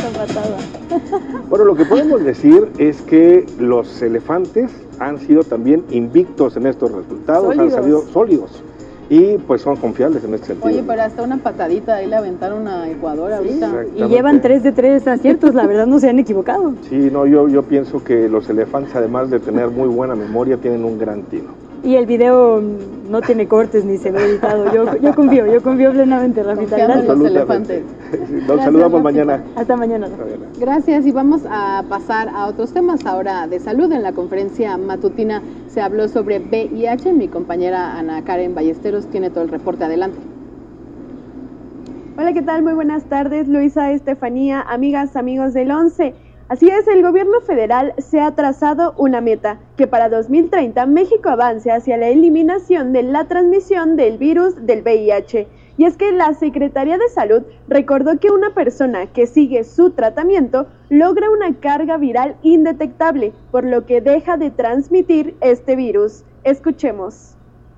patada. Bueno, lo que podemos decir es que los elefantes han sido también invictos en estos resultados, han salido sólidos y pues son confiables en este sentido. Oye, pero hasta una patadita ahí le aventaron a Ecuador ahorita. Y llevan 3 de 3 aciertos, la verdad no se han equivocado. Sí, no, yo pienso que los elefantes, además de tener muy buena memoria, tienen un gran tino. Y el video no tiene cortes ni se ve editado. Yo confío plenamente, Rafita. Gracias. Los elefantes. Nos saludamos mañana. Hasta mañana. Gracias, y vamos a pasar a otros temas ahora de salud. En la conferencia matutina se habló sobre VIH. Mi compañera Ana Karen Ballesteros tiene todo el reporte. Adelante. Hola, ¿qué tal? Muy buenas tardes, Luisa, Estefanía, amigas, amigos del 11. Así es, el gobierno federal se ha trazado una meta, que para 2030 México avance hacia la eliminación de la transmisión del virus del VIH. Y es que la Secretaría de Salud recordó que una persona que sigue su tratamiento logra una carga viral indetectable, por lo que deja de transmitir este virus. Escuchemos.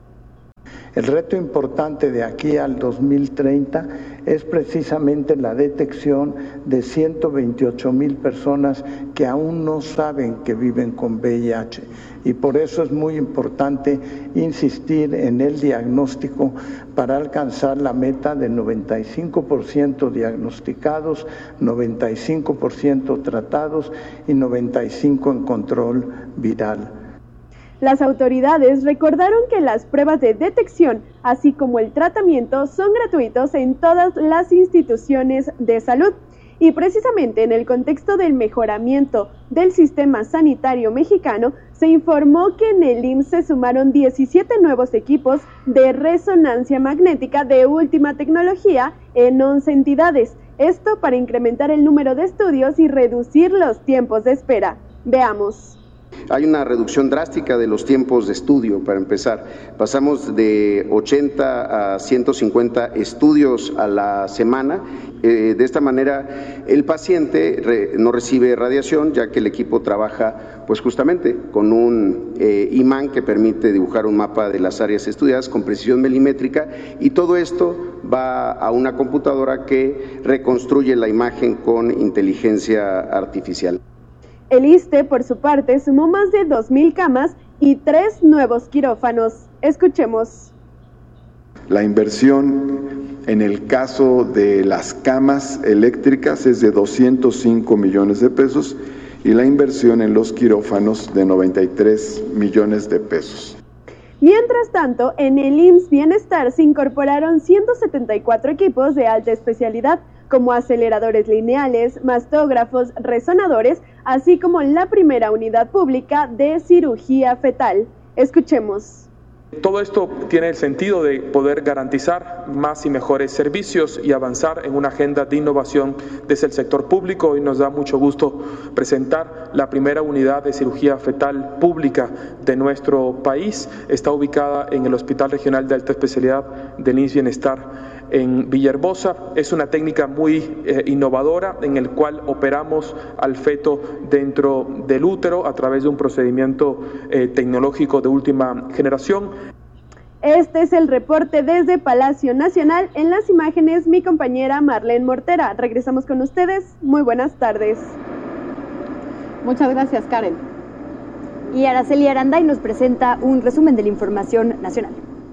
El reto importante de aquí al 2030 es precisamente la detección de 128,000 personas que aún no saben que viven con VIH, y por eso es muy importante insistir en el diagnóstico para alcanzar la meta de 95% diagnosticados, 95% tratados y 95% en control viral. Las autoridades recordaron que las pruebas de detección, así como el tratamiento, son gratuitos en todas las instituciones de salud. Y precisamente en el contexto del mejoramiento del sistema sanitario mexicano, se informó que en el IMSS se sumaron 17 nuevos equipos de resonancia magnética de última tecnología en 11 entidades. Esto para incrementar el número de estudios y reducir los tiempos de espera. Veamos. Hay una reducción drástica de los tiempos de estudio, para empezar. Pasamos de 80 a 150 estudios a la semana. De esta manera, el paciente no recibe radiación, ya que el equipo trabaja pues justamente con un imán que permite dibujar un mapa de las áreas estudiadas con precisión milimétrica, y todo esto va a una computadora que reconstruye la imagen con inteligencia artificial. El ISSSTE, por su parte, sumó más de 2,000 camas y 3 nuevos quirófanos. Escuchemos. La inversión en el caso de las camas eléctricas es de 205 millones de pesos y la inversión en los quirófanos de 93 millones de pesos. Mientras tanto, en el IMSS Bienestar se incorporaron 174 equipos de alta especialidad, como aceleradores lineales, mastógrafos, resonadores, así como la primera unidad pública de cirugía fetal. Escuchemos. Todo esto tiene el sentido de poder garantizar más y mejores servicios y avanzar en una agenda de innovación desde el sector público. Hoy nos da mucho gusto presentar la primera unidad de cirugía fetal pública de nuestro país. Está ubicada en el Hospital Regional de Alta Especialidad del IMSS Bienestar en Villahermosa. Es una técnica muy innovadora en el cual operamos al feto dentro del útero a través de un procedimiento tecnológico de última generación. Este es el reporte desde Palacio Nacional. En las imágenes, mi compañera Marlene Mortera. Regresamos con ustedes. Muy buenas tardes. Muchas gracias, Karen. Y Araceli Aranday nos presenta un resumen de la información nacional.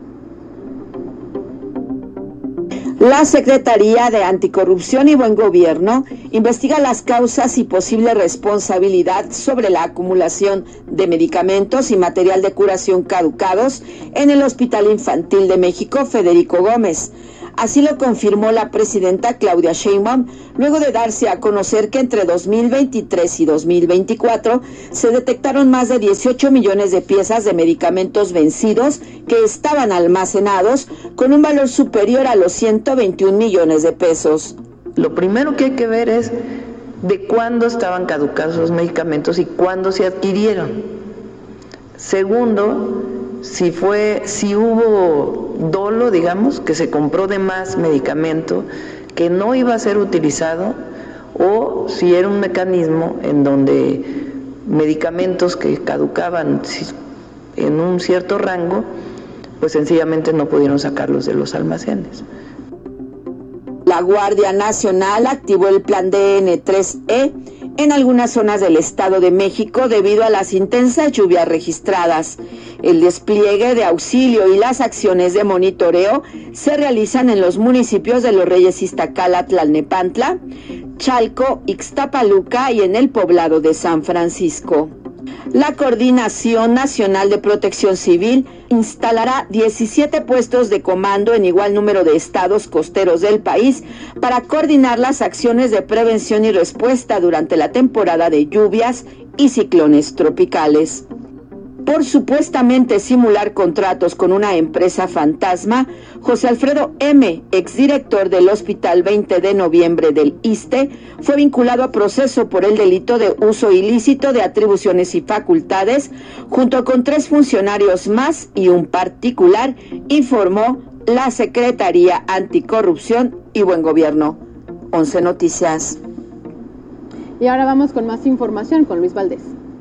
La Secretaría de Anticorrupción y Buen Gobierno investiga las causas y posible responsabilidad sobre la acumulación de medicamentos y material de curación caducados en el Hospital Infantil de México Federico Gómez. Así lo confirmó la presidenta Claudia Sheinbaum, luego de darse a conocer que entre 2023 y 2024 se detectaron más de 18 millones de piezas de medicamentos vencidos que estaban almacenados con un valor superior a los 121 millones de pesos. Lo primero que hay que ver es de cuándo estaban caducados los medicamentos y cuándo se adquirieron. Segundo, si hubo dolo, digamos, que se compró de más medicamento que no iba a ser utilizado, o si era un mecanismo en donde medicamentos que caducaban en un cierto rango, pues sencillamente no pudieron sacarlos de los almacenes. La la Guardia Nacional activó el plan DN3E en algunas zonas del Estado de México debido a las intensas lluvias registradas. El despliegue de auxilio y las acciones de monitoreo se realizan en los municipios de Los Reyes, Iztacala, Tlalnepantla, Chalco, Ixtapaluca y en el poblado de San Francisco. La Coordinación Nacional de Protección Civil instalará 17 puestos de comando en igual número de estados costeros del país para coordinar las acciones de prevención y respuesta durante la temporada de lluvias y ciclones tropicales. Por supuestamente simular contratos con una empresa fantasma, José Alfredo M., exdirector del Hospital 20 de Noviembre del ISSSTE, fue vinculado a proceso por el delito de uso ilícito de atribuciones y facultades, junto con 3 funcionarios más y un particular, informó la Secretaría Anticorrupción y Buen Gobierno. 11 Noticias. Y ahora vamos con más información con Luis Valdés.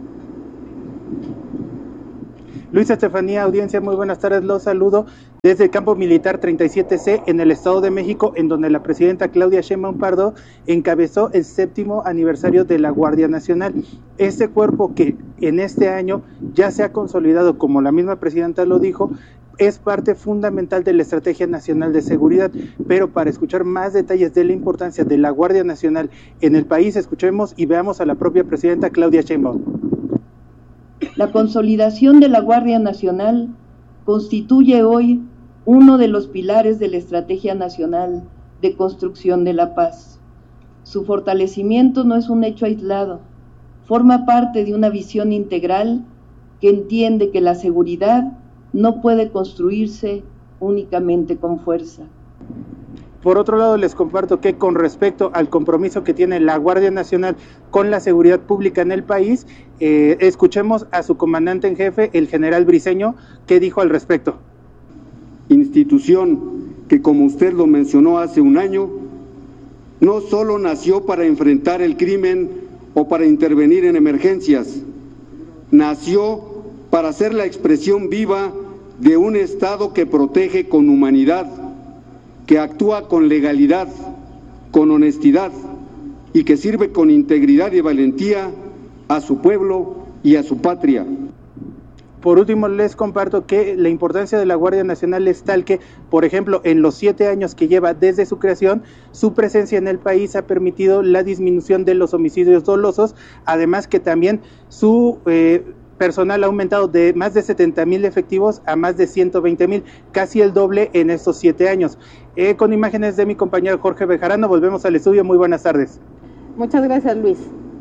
Luis Estefanía, audiencia, muy buenas tardes, los saludo desde el campo militar 37C en el Estado de México, en donde la presidenta Claudia Sheinbaum Pardo encabezó el 7º aniversario de la Guardia Nacional. Este cuerpo que en este año ya se ha consolidado, como la misma presidenta lo dijo, es parte fundamental de la Estrategia Nacional de Seguridad, pero para escuchar más detalles de la importancia de la Guardia Nacional en el país, escuchemos y veamos a la propia presidenta Claudia Sheinbaum. La consolidación de la Guardia Nacional constituye hoy uno de los pilares de la Estrategia Nacional de Construcción de la Paz. Su fortalecimiento no es un hecho aislado, forma parte de una visión integral que entiende que la seguridad no puede construirse únicamente con fuerza. Por otro lado, les comparto que con respecto al compromiso que tiene la Guardia Nacional con la seguridad pública en el país, escuchemos a su comandante en jefe, el general Briceño, que dijo al respecto. Institución que, como usted lo mencionó hace un año, no solo nació para enfrentar el crimen o para intervenir en emergencias, nació para ser la expresión viva de un Estado que protege con humanidad, que actúa con legalidad, con honestidad y que sirve con integridad y valentía a su pueblo y a su patria. Por último, les comparto que la importancia de la Guardia Nacional es tal que, por ejemplo, en los 7 años que lleva desde su creación, su presencia en el país ha permitido la disminución de los homicidios dolosos, además que también su personal ha aumentado de más de 70,000 efectivos a más de 120,000, casi el doble en estos 7 años. Con imágenes de mi compañero Jorge Bejarano, volvemos al estudio. Muy buenas tardes. Muchas gracias, Luis.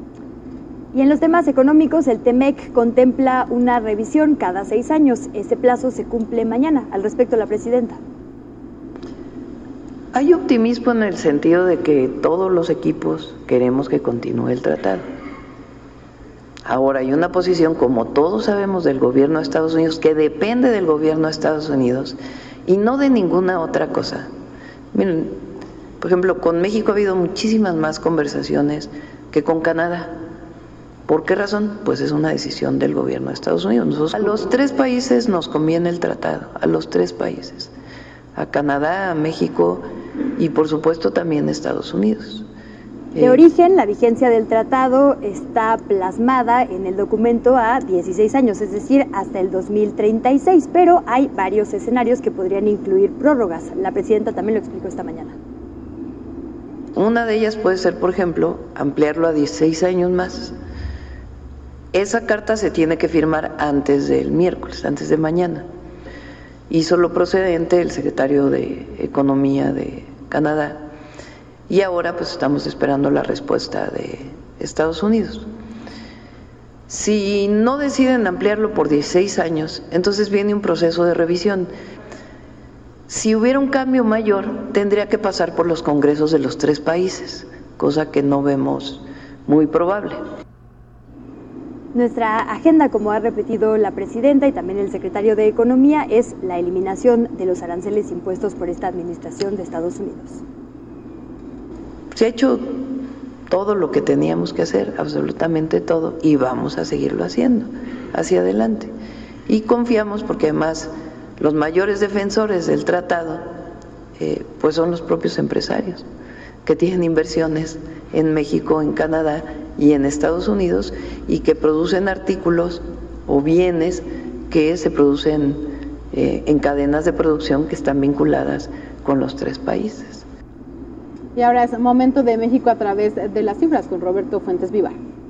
Y en los temas económicos, el TEMEC contempla una revisión cada 6 años. Ese plazo se cumple mañana. Al respecto, la presidenta. Hay optimismo en el sentido de que todos los equipos queremos que continúe el tratado. Ahora, hay una posición, como todos sabemos, del gobierno de Estados Unidos, que depende del gobierno de Estados Unidos y no de ninguna otra cosa. Miren, por ejemplo, con México ha habido muchísimas más conversaciones que con Canadá. ¿Por qué razón? Pues es una decisión del gobierno de Estados Unidos. Nosotros, a los 3 países nos conviene el tratado, a los 3 países, a Canadá, a México y por supuesto también a Estados Unidos. De origen, la vigencia del tratado está plasmada en el documento a 16 años, es decir, hasta el 2036, pero hay varios escenarios que podrían incluir prórrogas. La presidenta también lo explicó esta mañana. Una de ellas puede ser, por ejemplo, ampliarlo a 16 años más. Esa carta se tiene que firmar antes del miércoles, antes de mañana. Hizo lo procedente el secretario de Economía de Canadá. Y ahora pues estamos esperando la respuesta de Estados Unidos. Si no deciden ampliarlo por 16 años, entonces viene un proceso de revisión. Si hubiera un cambio mayor, tendría que pasar por los congresos de los 3 países, cosa que no vemos muy probable. Nuestra agenda, como ha repetido la presidenta y también el secretario de Economía, es la eliminación de los aranceles impuestos por esta administración de Estados Unidos. Se ha hecho todo lo que teníamos que hacer, absolutamente todo, y vamos a seguirlo haciendo hacia adelante. Y confiamos porque además los mayores defensores del tratado pues son los propios empresarios. que tienen inversiones en México, en Canadá y en Estados Unidos, y que producen artículos o bienes que se producen en cadenas de producción que están vinculadas con los 3 países. Y ahora es momento de México a través de las cifras con Roberto Fuentes Vivar.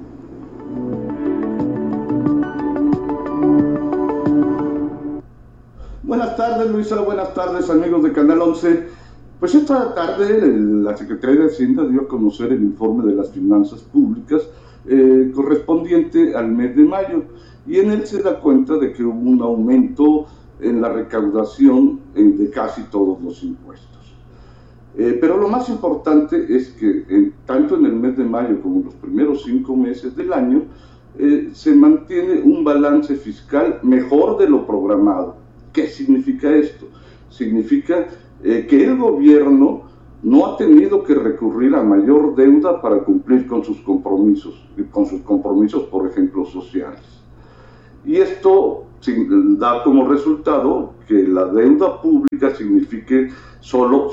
Buenas tardes, Luisa, buenas tardes, amigos de Canal 11. Pues esta tarde la Secretaría de Hacienda dio a conocer el informe de las finanzas públicas correspondiente al mes de mayo, y en él se da cuenta de que hubo un aumento en la recaudación de casi todos los impuestos. Pero lo más importante es que tanto en el mes de mayo como en los primeros 5 meses del año se mantiene un balance fiscal mejor de lo programado. ¿Qué significa esto? Significa que el gobierno no ha tenido que recurrir a mayor deuda para cumplir con sus compromisos, por ejemplo, sociales. Y esto da como resultado que la deuda pública signifique solo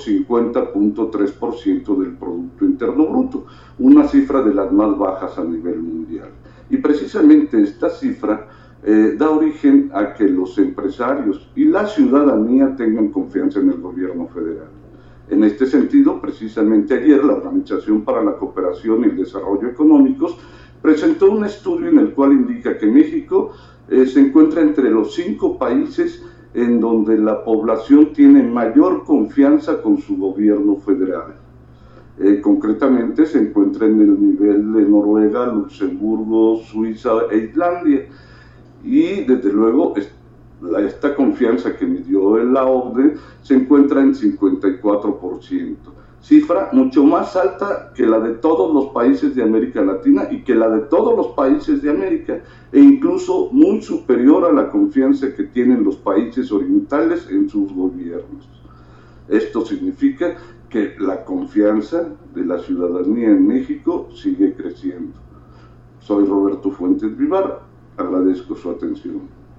50.3% del Producto Interno Bruto, una cifra de las más bajas a nivel mundial. Y precisamente esta cifra da origen a que los empresarios y la ciudadanía tengan confianza en el gobierno federal. En este sentido, precisamente ayer, la Organización para la Cooperación y el Desarrollo Económicos presentó un estudio en el cual indica que México se encuentra entre los 5 países en donde la población tiene mayor confianza con su gobierno federal. Concretamente se encuentra en el nivel de Noruega, Luxemburgo, Suiza e Islandia. Y desde luego esta confianza que midió la OCDE se encuentra en 54%, cifra mucho más alta que la de todos los países de América Latina y que la de todos los países de América, e incluso muy superior a la confianza que tienen los países orientales en sus gobiernos. Esto significa que la confianza de la ciudadanía en México sigue creciendo. Soy Roberto Fuentes Vivar. Agradezco su atención.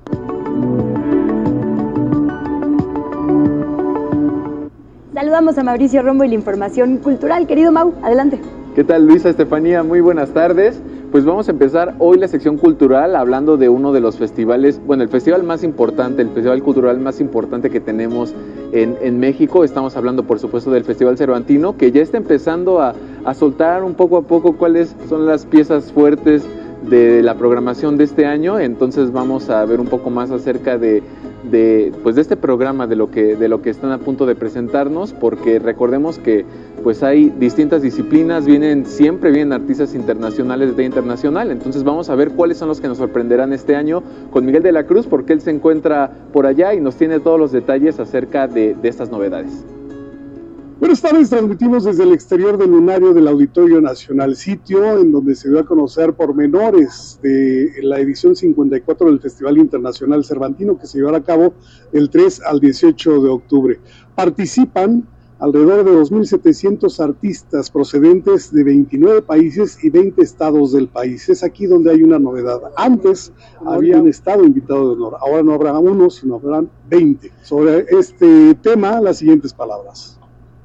Saludamos a Mauricio Rombo y la información cultural. Querido Mau, adelante. ¿Qué tal, Luisa, Estefanía? Muy buenas tardes. Pues vamos a empezar hoy la sección cultural hablando de uno de los festivales, bueno, el festival más importante, el festival cultural más importante que tenemos en México. Estamos hablando, por supuesto, del Festival Cervantino, que ya está empezando a soltar un poco a poco cuáles son las piezas fuertes de la programación de este año. Entonces vamos a ver un poco más acerca de este programa, de lo que están a punto de presentarnos, porque recordemos que pues hay distintas disciplinas, siempre vienen artistas internacionales de talla internacional. Entonces vamos a ver cuáles son los que nos sorprenderán este año con Miguel de la Cruz, porque él se encuentra por allá y nos tiene todos los detalles acerca de estas novedades. Buenas tardes, transmitimos desde el exterior del lunario del Auditorio Nacional, sitio en donde se dio a conocer pormenores de la edición 54 del Festival Internacional Cervantino, que se llevará a cabo del 3 al 18 de octubre. Participan alrededor de 2.700 artistas procedentes de 29 países y 20 estados del país. Es aquí donde hay una novedad. Antes había un estado invitado de honor, ahora no habrá uno, sino habrán 20. Sobre este tema, las siguientes palabras.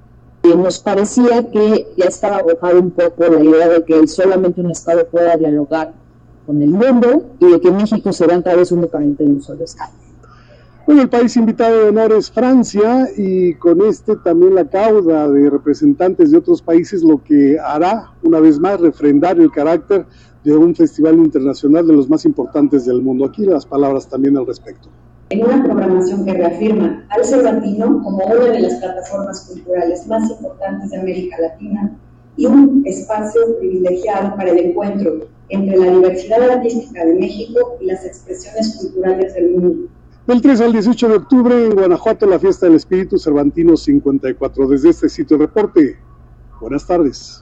Nos parecía que ya estaba agotado un poco la idea de que solamente un Estado pueda dialogar con el mundo y de que México se vea cada vez únicamente en un solo Estado. Bueno, el país invitado de honor es Francia, y con también la cauda de representantes de otros países, lo que hará una vez más refrendar el carácter de un festival internacional de los más importantes del mundo. Aquí las palabras también al respecto. En una programación que reafirma al Cervantino como una de las plataformas culturales más importantes de América Latina y un espacio privilegiado para el encuentro entre la diversidad artística de México y las expresiones culturales del mundo. Del 3 al 18 de octubre en Guanajuato, la Fiesta del Espíritu Cervantino 54. Desde este sitio reporte. Buenas tardes.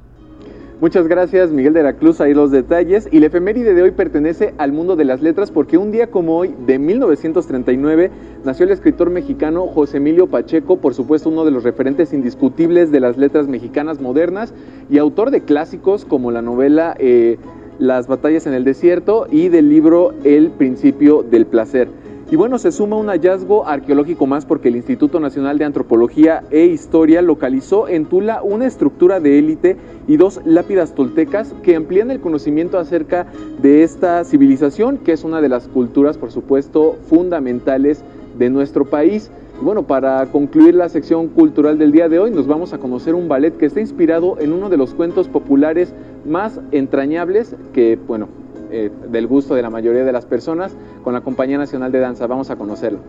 Muchas gracias, Miguel de la Cruz, ahí los detalles. Y la efeméride de hoy pertenece al mundo de las letras, porque un día como hoy, de 1939, nació el escritor mexicano José Emilio Pacheco, por supuesto uno de los referentes indiscutibles de las letras mexicanas modernas y autor de clásicos como la novela Las batallas en el desierto y del libro El principio del placer. Y bueno, se suma un hallazgo arqueológico más porque el Instituto Nacional de Antropología e Historia localizó en Tula una estructura de élite y 2 lápidas toltecas que amplían el conocimiento acerca de esta civilización, que es una de las culturas, por supuesto, fundamentales de nuestro país. Y bueno, para concluir la sección cultural del día de hoy, nos vamos a conocer un ballet que está inspirado en uno de los cuentos populares más entrañables que, bueno, del gusto de la mayoría de las personas, con la Compañía Nacional de Danza. Vamos a conocerlo.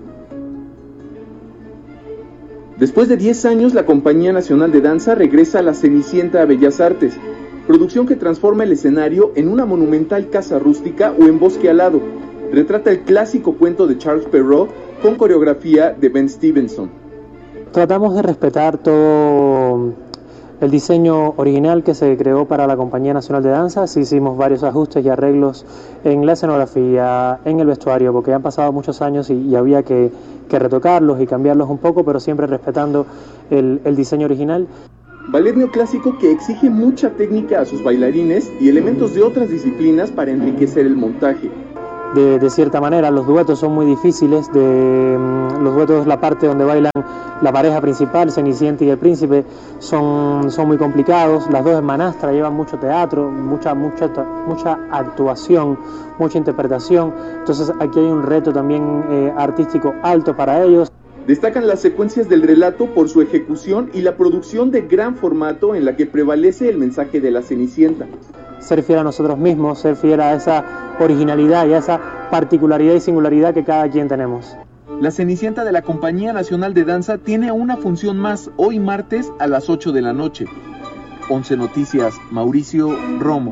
Después de 10 años, la Compañía Nacional de Danza regresa a La Cenicienta a Bellas Artes, producción que transforma el escenario en una monumental casa rústica o en bosque alado. Retrata el clásico cuento de Charles Perrault con coreografía de Ben Stevenson. Tratamos de respetar todo el diseño original que se creó para la Compañía Nacional de Danza. Sí, hicimos varios ajustes y arreglos en la escenografía, en el vestuario, porque han pasado muchos años y había que retocarlos y cambiarlos un poco, pero siempre respetando el diseño original. Ballet neoclásico que exige mucha técnica a sus bailarines y elementos de otras disciplinas para enriquecer el montaje. De cierta manera, los duetos son muy difíciles. Los duetos, la parte donde bailan la pareja principal, Cenicienta y el príncipe, son muy complicados. Las 2 hermanastras llevan mucho teatro, mucha actuación, mucha interpretación. Entonces aquí hay un reto también artístico alto para ellos. Destacan las secuencias del relato por su ejecución y la producción de gran formato en la que prevalece el mensaje de la Cenicienta. Ser fiel a nosotros mismos, ser fiel a esa originalidad y a esa particularidad y singularidad que cada quien tenemos. La Cenicienta de la Compañía Nacional de Danza tiene una función más hoy martes a las 8 de la noche. 11 Noticias, Mauricio Romo.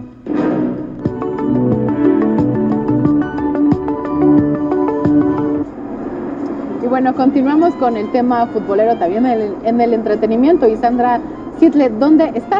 Y bueno, continuamos con el tema futbolero también en el entretenimiento. Y Sandra Sitle, ¿dónde estás?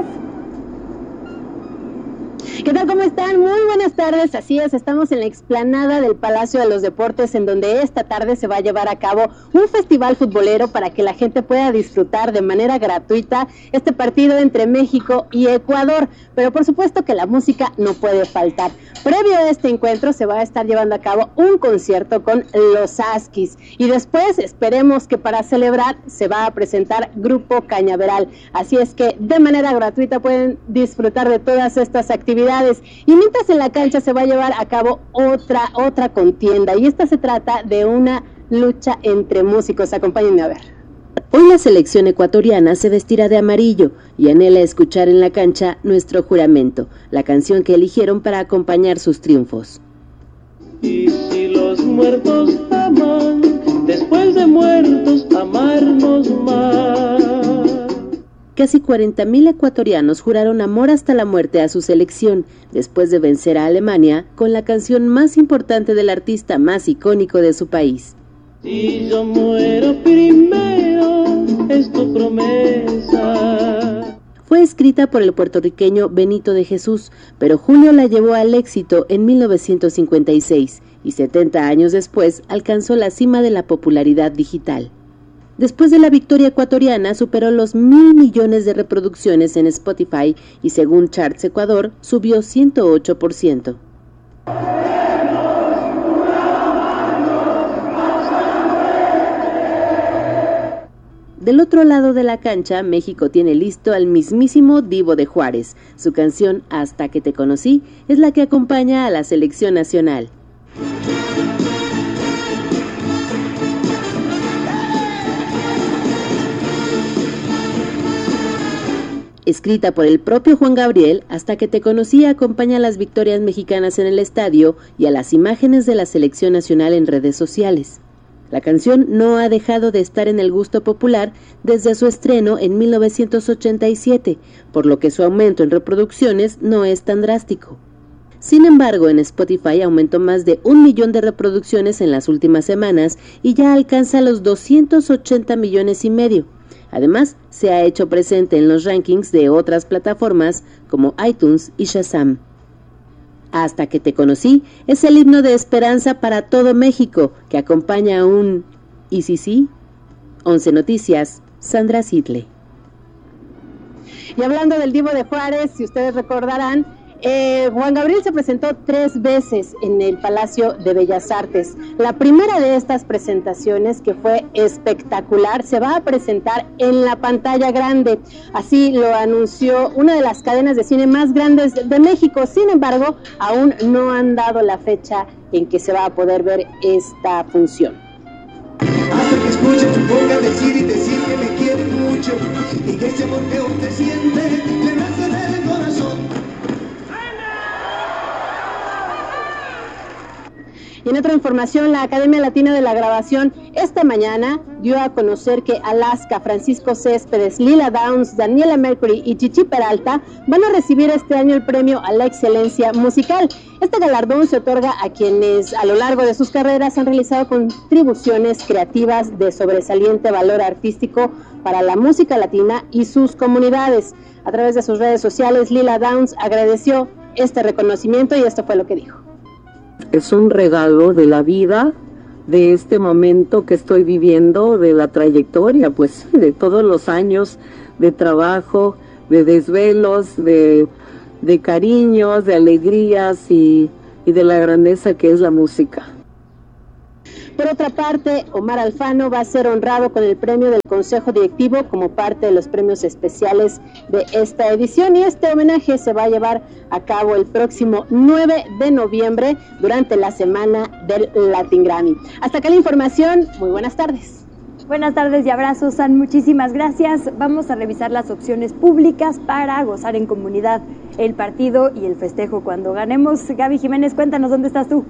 ¿Qué tal? ¿Cómo están? Muy buenas tardes. Así es, estamos en la explanada del Palacio de los Deportes, en donde esta tarde se va a llevar a cabo un festival futbolero para que la gente pueda disfrutar de manera gratuita este partido entre México y Ecuador. Pero por supuesto que la música no puede faltar. Previo a este encuentro se va a estar llevando a cabo un concierto con los Askis. Y después esperemos que para celebrar se va a presentar Grupo Cañaveral. Así es que de manera gratuita pueden disfrutar de todas estas actividades. Y mientras en la cancha se va a llevar a cabo otra contienda, y esta se trata de una lucha entre músicos. Acompáñenme a ver. Hoy la selección ecuatoriana se vestirá de amarillo y anhela escuchar en la cancha Nuestro Juramento, la canción que eligieron para acompañar sus triunfos. Y si los muertos aman, después de muertos amarnos más. Casi 40,000 ecuatorianos juraron amor hasta la muerte a su selección, después de vencer a Alemania con la canción más importante del artista más icónico de su país. Si yo muero primero, es tu promesa. Fue escrita por el puertorriqueño Benito de Jesús, pero Julio la llevó al éxito en 1956 y 70 años después alcanzó la cima de la popularidad digital. Después de la victoria ecuatoriana, superó los 1,000 millones de reproducciones en Spotify y según Charts Ecuador, subió 108%. Del otro lado de la cancha, México tiene listo al mismísimo Divo de Juárez. Su canción Hasta que te conocí es la que acompaña a la selección nacional. Escrita por el propio Juan Gabriel, Hasta que te conocí acompaña a las victorias mexicanas en el estadio y a las imágenes de la selección nacional en redes sociales. La canción no ha dejado de estar en el gusto popular desde su estreno en 1987, por lo que su aumento en reproducciones no es tan drástico. Sin embargo, en Spotify aumentó más de 1 millón de reproducciones en las últimas semanas y ya alcanza los 280 millones y medio. Además, se ha hecho presente en los rankings de otras plataformas como iTunes y Shazam. Hasta que te conocí es el himno de esperanza para todo México, que acompaña a un ¿y si sí? 11 Noticias, Sandra Sitle. Y hablando del Divo de Juárez, si ustedes recordarán, Juan Gabriel se presentó 3 veces en el Palacio de Bellas Artes. La primera de estas presentaciones, que fue espectacular, se va a presentar en la pantalla grande. Así lo anunció una de las cadenas de cine más grandes de México. Sin embargo, aún no han dado la fecha en que se va a poder ver esta función. Hasta que escuche tu boca decir y decir que me quieres mucho y que ese amor que usted siente le nace en el corazón. Y en otra información, la Academia Latina de la Grabación esta mañana dio a conocer que Alaska, Francisco Céspedes, Lila Downs, Daniela Mercury y Chichi Peralta van a recibir este año el premio a la excelencia musical. Este galardón se otorga a quienes a lo largo de sus carreras han realizado contribuciones creativas de sobresaliente valor artístico para la música latina y sus comunidades. A través de sus redes sociales, Lila Downs agradeció este reconocimiento y esto fue lo que dijo. Es un regalo de la vida, de este momento que estoy viviendo, de la trayectoria, pues, de todos los años de trabajo, de desvelos, de cariños, de alegrías y de la grandeza que es la música. Por otra parte, Omar Alfano va a ser honrado con el premio del Consejo Directivo como parte de los premios especiales de esta edición, y este homenaje se va a llevar a cabo el próximo 9 de noviembre durante la semana del Latin Grammy. Hasta acá la información, muy buenas tardes. Buenas tardes y abrazos, San, muchísimas gracias. Vamos a revisar las opciones públicas para gozar en comunidad el partido y el festejo cuando ganemos. Gaby Jiménez, cuéntanos, ¿dónde estás tú?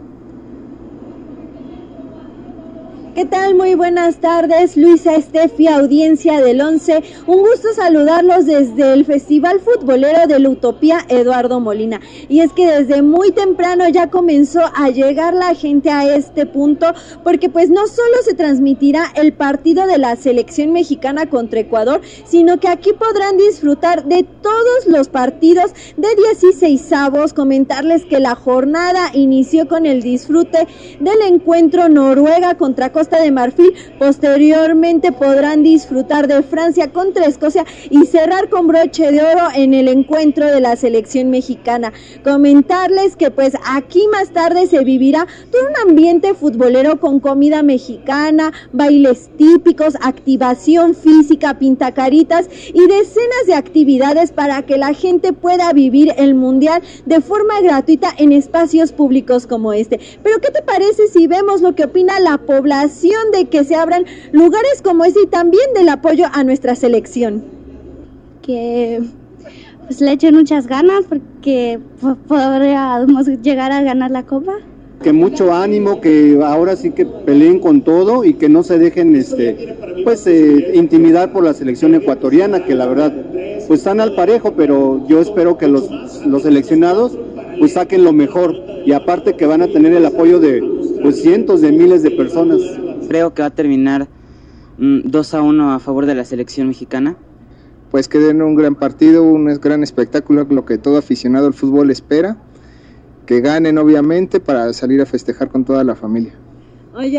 ¿Qué tal? Muy buenas tardes, Luisa, Estefi, audiencia del 11. Un gusto saludarlos desde el Festival Futbolero de la Utopía Eduardo Molina. Y es que desde muy temprano ya comenzó a llegar la gente a este punto, porque pues no solo se transmitirá el partido de la selección mexicana contra Ecuador, sino que aquí podrán disfrutar de todos los partidos de 16avos. Comentarles que la jornada inició con el disfrute del encuentro Noruega contra Costa de Marfil. Posteriormente podrán disfrutar de Francia contra Escocia y cerrar con broche de oro en el encuentro de la selección mexicana. Comentarles que pues aquí más tarde se vivirá todo un ambiente futbolero con comida mexicana, bailes típicos, activación física, pintacaritas y decenas de actividades para que la gente pueda vivir el mundial de forma gratuita en espacios públicos como este. Pero ¿qué te parece si vemos lo que opina la población de que se abran lugares como este y también del apoyo a nuestra selección? Que pues le echen muchas ganas porque podríamos llegar a ganar la copa. Que mucho ánimo, que ahora sí que peleen con todo y que no se dejen intimidar por la selección ecuatoriana, que la verdad pues están al parejo, pero yo espero que los seleccionados pues saquen lo mejor, y aparte que van a tener el apoyo de pues cientos de miles de personas. Creo que va a terminar 2-1 a favor de la selección mexicana. Pues que den un gran partido, un gran espectáculo, lo que todo aficionado al fútbol espera, que ganen obviamente para salir a festejar con toda la familia. Oye.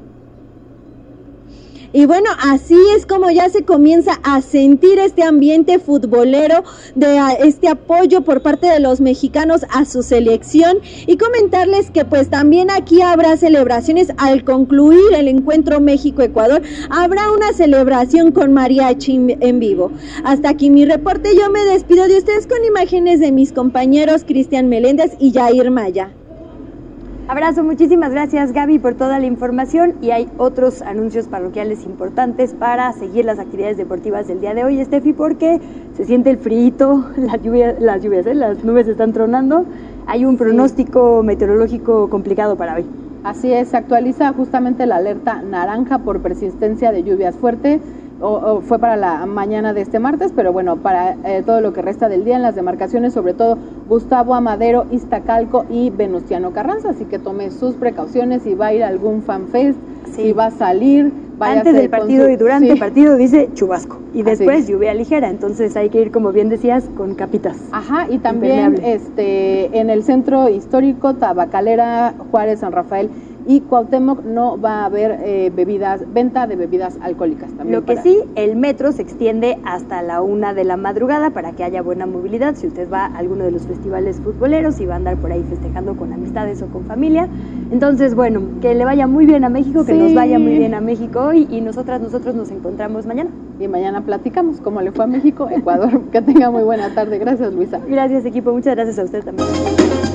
Y bueno, así es como ya se comienza a sentir este ambiente futbolero, de este apoyo por parte de los mexicanos a su selección, y comentarles que pues también aquí habrá celebraciones al concluir el encuentro México-Ecuador. Habrá una celebración con mariachi en vivo. Hasta aquí mi reporte, yo me despido de ustedes con imágenes de mis compañeros Cristian Meléndez y Jair Maya. Abrazo, muchísimas gracias Gaby por toda la información, y hay otros anuncios parroquiales importantes para seguir las actividades deportivas del día de hoy, Estefi, porque se siente el frío, las nubes están tronando, hay un pronóstico meteorológico complicado para hoy. Así es, se actualiza justamente la alerta naranja por persistencia de lluvias fuertes. Fue para la mañana de este martes, pero bueno, para todo lo que resta del día en las demarcaciones, sobre todo Gustavo Amadero, Iztacalco y Venustiano Carranza, así que tome sus precauciones si va a ir a algún fanfest, si va a salir. Antes del partido y durante el partido dice chubasco, y después lluvia ligera, entonces hay que ir, como bien decías, con capitas. Ajá, y también en el centro histórico, Tabacalera, Juárez, San Rafael y Cuauhtémoc no va a haber venta de bebidas alcohólicas. También Lo que sí, el metro se extiende hasta la 1 de la madrugada para que haya buena movilidad. Si usted va a alguno de los festivales futboleros y va a andar por ahí festejando con amistades o con familia. Entonces, bueno, que le vaya muy bien a México, que nos vaya muy bien a México hoy y nosotros nos encontramos mañana. Y mañana platicamos cómo le fue a México, Ecuador. Que tenga muy buena tarde. Gracias, Luisa. Gracias, equipo. Muchas gracias a usted también.